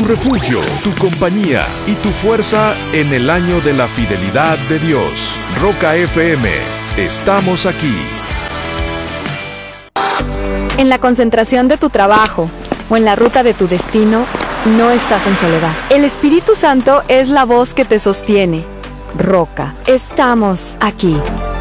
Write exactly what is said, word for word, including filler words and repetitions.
tu refugio, tu compañía y tu fuerza en el año de la fidelidad de Dios. Roca F M, estamos aquí. En la concentración de tu trabajo o en la ruta de tu destino, no estás en soledad. El Espíritu Santo es la voz que te sostiene. Roca, estamos aquí.